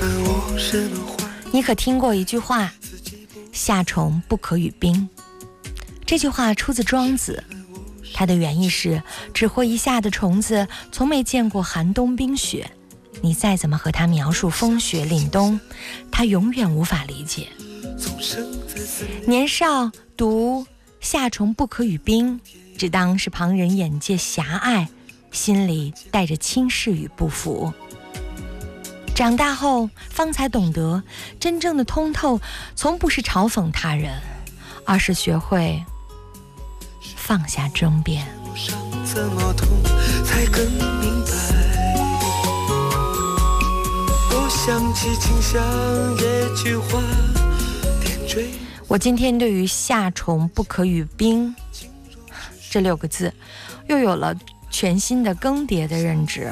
你可听过一句话，夏虫不可语冰？这句话出自庄子，它的原意是只活一夏的虫子从没见过寒冬冰雪，你再怎么和它描述风雪凛冬，它永远无法理解。年少读夏虫不可语冰，只当是旁人眼界狭隘，心里带着轻视与不服。长大后方才懂得，真正的通透从不是嘲讽他人，而是学会放下争辩。 怎么痛才更明白？我想起清香野菊花，点缀。 我今天对于夏虫不可语冰这6个字又有了全新的更迭的认知。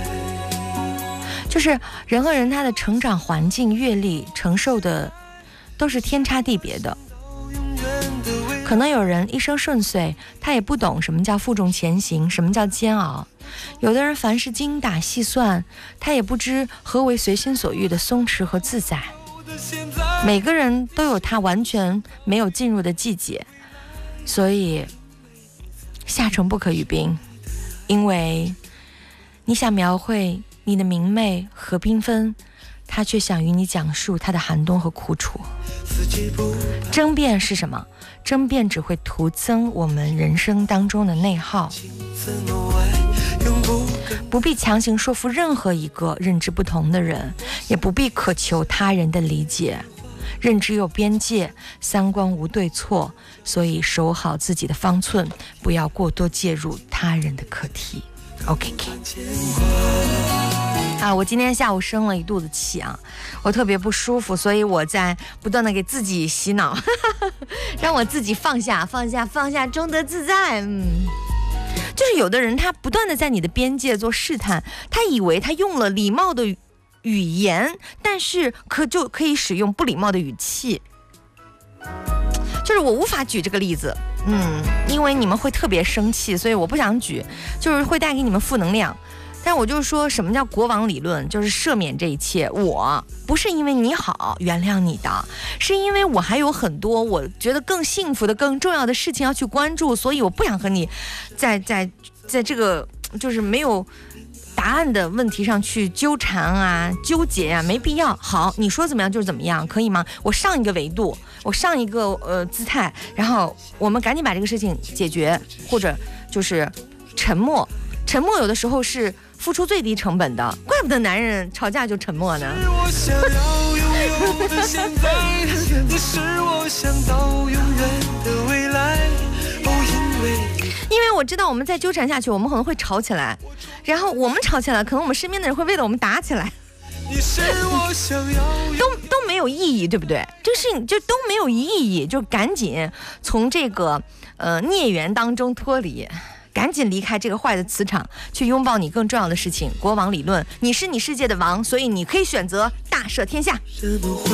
就是人和人他的成长环境阅历承受的都是天差地别的，可能有人一生顺遂，他也不懂什么叫负重前行，什么叫煎熬；有的人凡事精打细算，他也不知何为随心所欲的松弛和自在。每个人都有他完全没有进入的季节，所以夏虫不可语冰，因为你想描绘你的明媚和缤纷，他却想与你讲述他的寒冬和苦楚。争辩是什么？争辩只会徒增我们人生当中的内耗。不必强行说服任何一个认知不同的人，也不必渴求他人的理解。认知有边界，三观无对错，所以守好自己的方寸，不要过多介入他人的课题。OK。我今天下午生了一肚子气啊，我特别不舒服，所以我在不断的给自己洗脑，让我自己放下，终得自在。就是有的人他不断的在你的边界做试探，他以为他用了礼貌的语言，但是就可以使用不礼貌的语气。就是我无法举这个例子，因为你们会特别生气，所以我不想举，就是会带给你们负能量。但我就说什么叫国王理论，就是赦免这一切。我不是因为你好原谅你的，是因为我还有很多我觉得更幸福的更重要的事情要去关注，所以我不想和你在这个就是没有答案的问题上去纠缠啊纠结啊，没必要。好，你说怎么样就是怎么样，可以吗？我上一个维度，我上一个姿态，然后我们赶紧把这个事情解决，或者就是沉默有的时候是付出最低成本的，怪不得男人吵架就沉默呢。因为我知道我们再纠缠下去，我们可能会吵起来，然后我们吵起来，可能我们身边的人会为了我们打起来，都没有意义，对不对？这个事情就都没有意义，就赶紧从这个孽缘当中脱离。赶紧离开这个坏的磁场，去拥抱你更重要的事情。国王理论，你是你世界的王，所以你可以选择大赦天下。